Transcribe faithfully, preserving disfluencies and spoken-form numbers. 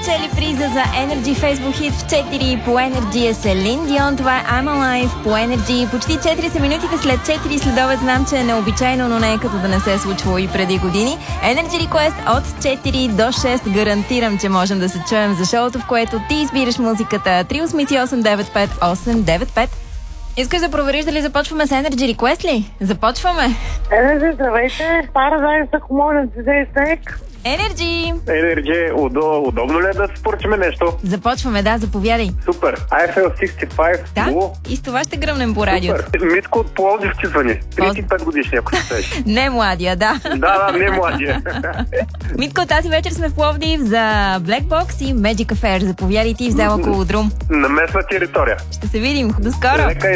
спечели приза за Energy Facebook Hit в четири по Energy е Селин Дион. Това е I'm Alive по Energy. Почти четири са минутите след четири следобед. Знам, че е необичайно, но не е като да не се е случвало и преди години. Energy Request от четири до шест. Гарантирам, че можем да се чуем за шоуто, в което ти избираш музиката. три осем осем девет пет осем девет пет. Искаш да провериш дали започваме с Energy Request ли? Започваме! Energy, здравейте! Paradise, ако моля да се снег. Energy! Energy, удо, удобно ли е да спорчим нещо? Започваме, да, заповядай. Супер! ай еф ел шестдесет и пет. Да, Blue. и с това ще гръмнем по радиото. Супер! Митко от Пловдив ти звъни. тридесет и пет годишни, ако се сеш. Не младия, да. Да, да, не младия. Митко, тази вечер сме в Пловдив за Black Box и Magic Affair. Заповядай ти в Зела Колодрум. На местна територия. Ще се видим. До скоро! Лека